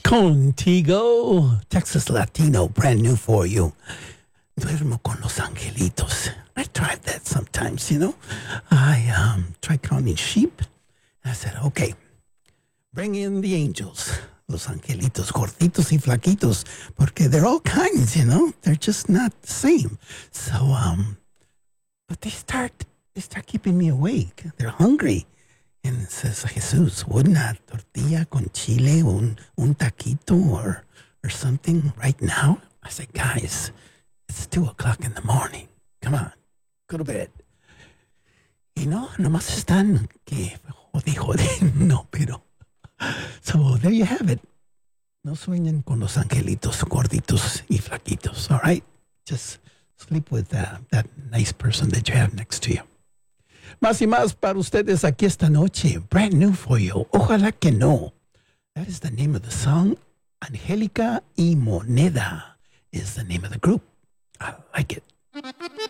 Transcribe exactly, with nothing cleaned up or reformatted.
Contigo, Texas Latino, brand new for you. Duermo con los angelitos. I tried that sometimes, you know. I um, tried counting sheep. I said, okay, bring in the angels. Los angelitos, gorditos y flaquitos, porque they're all kinds, you know. They're just not the same. So, um, but they start, they start keeping me awake. They're hungry. And it says, Jesus, wouldn't a tortilla con chile, un, un taquito or, or something right now? I said, guys, it's two o'clock in the morning. Come on, go to bed. Y no, nomás están que jode, jode. No, pero. So there you have it. No sueñen con los angelitos gorditos y flaquitos, all right? Just sleep with uh, that nice person that you have next to you. Más y más para ustedes aquí esta noche. Brand new for you. Ojalá que no. That is the name of the song. Angélica y Moneda is the name of the group. I like it.